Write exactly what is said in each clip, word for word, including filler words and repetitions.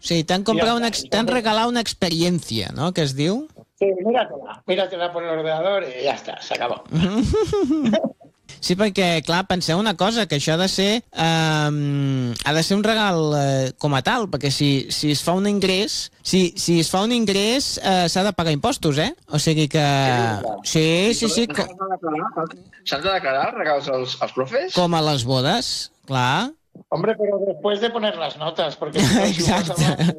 Sí, t'han comprat una, t'han regalat una experiència, ¿no?, que es diu. Sí, míratela, míratela por el ordenador y ya está, se acabó. Sí, perquè, clar, penseu una cosa, que això ha de ser eh, ha de ser un regal eh, com a tal, perquè si, si es fa un ingrés, si, si es fa un ingrés eh, s'ha de pagar impostos, eh? O sigui que... Sí, sí, sí. Com... ¿S'han de declarar regals als, als profes? Com a les bodes, clar. Hombre, pero después de poner las notas, porque... Exacto.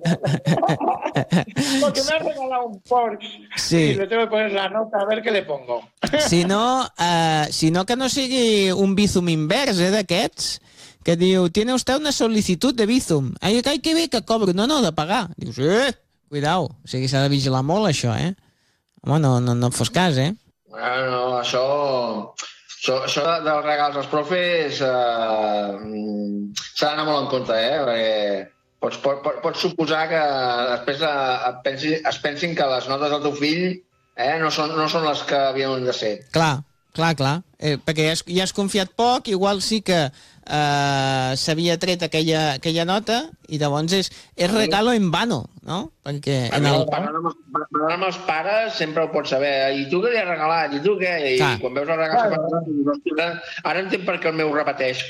Porque me has regalado un Porsche sí. Y le tengo que poner la nota a ver qué le pongo. Si no, uh, si no que no sigui un Bizum invers, eh, d'aquests, que diu, tiene usted una solicitud de Bizum. Ai, ai, que bé que cobro. No, no, de pagar. Dius, eh, cuidao. O sigui, s'ha de vigilar molt, això, eh? Home, no, no, no fos cas, eh? Bueno, això... Això, això dels regals als profes eh, s'ha d'anar molt en compte, eh? Perquè pots, pot, pots suposar que després eh, pensi, es pensin que les notes del teu fill eh, no, són, no són les que havien de ser. Clar, clar, clar. Eh, perquè ja has, ja has confiat poc, igual sí que eh, s'havia tret aquella, aquella nota i llavors és, és regalo en vano, no? Perquè en el... Parlant amb, parlant amb els pares sempre ho pots saber. I tu què li has regalat? I tu què? I clar. Quan veus el regal sempre... Ara entenc per què el meu repeteix.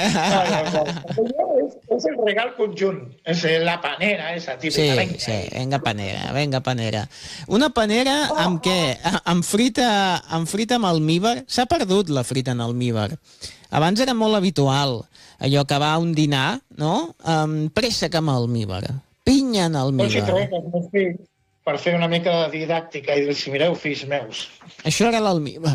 És el regal conjunt. És la panera, esa típica. Sí, venga. sí, venga panera, venga panera. Una panera amb què? Amb frita, amb frita amb almívar. S'ha perdut la frita en almívar. Abans era molt habitual allò que va a un dinar, no? Um, préssec amb almívar. Pinya en almívar. Doncs hi trobem els meus fills per fer una mica de didàctica i dir-los, mireu, fills meus. Això era l'almívar.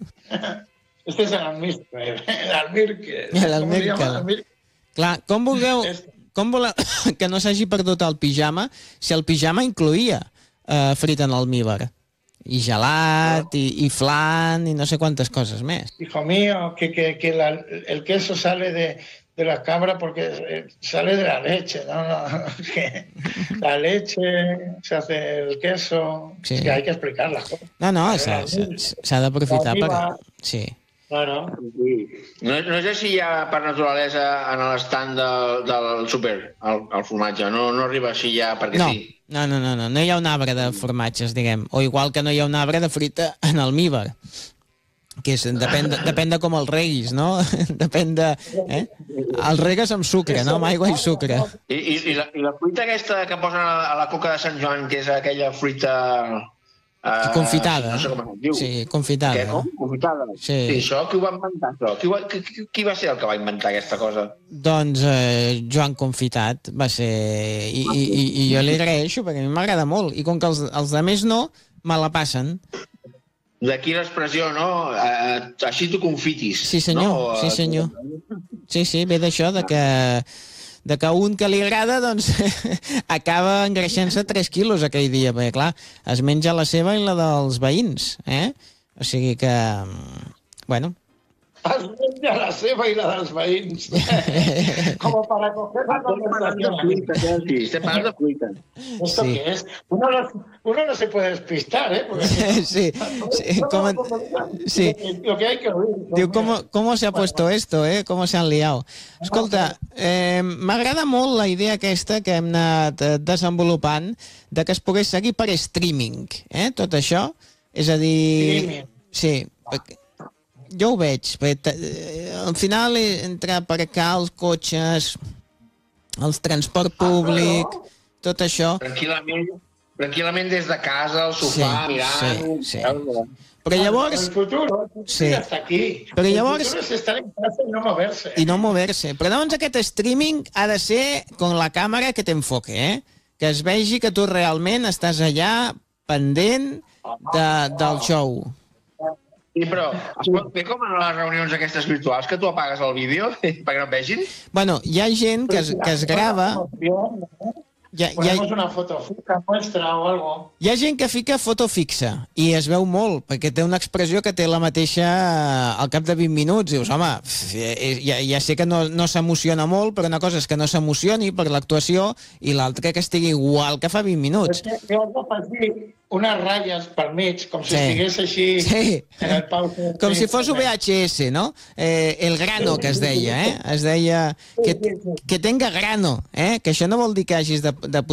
Este és l'almísper, l'almirque. L'almirque. Clar, com vulgueu, com voleu que no s'hagi perdut el pijama si el pijama incloïa uh, frita en almívar? I gelat, i, i flan, i no sé quantes coses més. Hijo mío, que, que, que la, el queso sale de, de la cabra porque sale de la leche, ¿no? no que la leche, se hace el queso, sí. Es que hay que explicar las cosas. No, no, s'ha d'aprofitar per... Sí. Claro. No, no sé si hi ha per naturalesa en l'estand del, del súper el, el formatge, no, no arriba així ja perquè no. sí. No, no, no, no, no hi ha un arbre de formatges, diguem. O igual que no hi ha un arbre de frita en almívar. Que és, depèn, de, depèn de com el reguis, no? Depèn de... Eh? El regues amb sucre, no? Amb aigua i sucre. I, i, i, la, i la fruita aquesta que posen a la, a la coca de Sant Joan, que és aquella fruita... Uh, confitada. No sé com es diu. Sí, confitada. Què, com? Confitada. Sí. I això, qui ho va inventar, això? Qui, va, qui, qui va ser el que va inventar aquesta cosa? Doncs eh, Joan Confitat va ser... I, i, i, i jo li agraeixo, perquè a mi m'agrada molt. I com que els, els altres no, me la passen. D'aquí l'expressió, no? Uh, així tu confitis. Sí, senyor. No? Sí, senyor. Sí, sí, ve d'això, de que... de que un que li agrada, doncs, acaba engreixant-se tres quilos aquell dia, perquè, clar, es menja la seva i la dels veïns, eh? O sigui que, bueno... Es menja la seva i la dels veïns. Como para coger la conversación. Sí, estem parlant de fruita. ¿Esto sí. Qué es? Uno no, uno no se puede despistar, ¿eh? Porque... Sí, sí, como... sí. Lo que hay que oír. Diu, ¿cómo, cómo se ha puesto esto, eh? ¿Cómo se han liado? Escolta, eh, m'agrada molt la idea aquesta que hem anat desenvolupant de que es pogués seguir per streaming, eh? Tot això. És a dir... Streaming. Sí, perquè... Jo ho veig, perquè al final entre aparcar els cotxes, el transport públic, tot això... Tranquil·lament, tranquil·lament des de casa, al sofà, sí, mirant... Sí, sí. Però llavors... El futuro sí. Està aquí. Però llavors... El futuro és estar en casa i no moverse. I no moverse. Però llavors aquest streaming ha de ser con la càmera que t'enfoque, eh? Que es vegi que tu realment estàs allà pendent de, del show. Sí, però es pot fer com en les reunions aquestes virtuals, que tu apagues el vídeo perquè no et vegin? Bueno, hi ha gent que es, que es grava... Ja, Ponemos ja... una foto fija nuestra o algo. Hi ha gent que fica foto fixa i es veu molt, perquè té una expressió que té la mateixa al cap de vint minuts. Dius, home, ja, ja sé que no, no s'emociona molt, però una cosa és que no s'emocioni per l'actuació i l'altra que estigui igual que fa vint minuts. És que jo has d'afegir unes ratlles per mig, com si sí. estigués així sí. en el pause. Com si fos V H S, no? Eh, el grano, que es deia, eh? Es deia que, que tenga grano, eh? Que això no vol dir que hagis de, de